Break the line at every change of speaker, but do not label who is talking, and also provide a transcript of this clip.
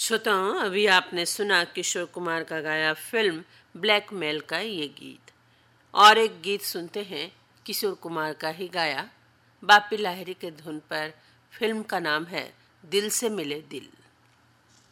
श्रोताओं, अभी आपने सुना किशोर कुमार का गाया फिल्म ब्लैकमेल का ये गीत। और एक गीत सुनते हैं किशोर कुमार का ही गाया, बापी लाहिरी के धुन पर। फिल्म का नाम है दिल से मिले दिल।